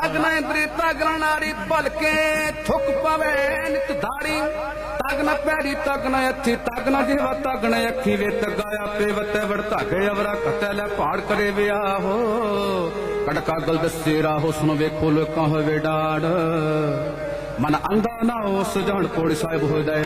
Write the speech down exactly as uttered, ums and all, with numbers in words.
तगना इंद्री तगना नारी भलके थुक पवे नित धारी तगना पैरी तगना अथी तगना जीवा तगना अखी वे तगाया पे वते वड़ता गए अवरा कतले पहाड़ करे विया हो कड़का गल दसे राहो सुनो वेखो लोकां होवे डाड़ मन अंधा ना हो सजान कोड़ी साहिब हो जाए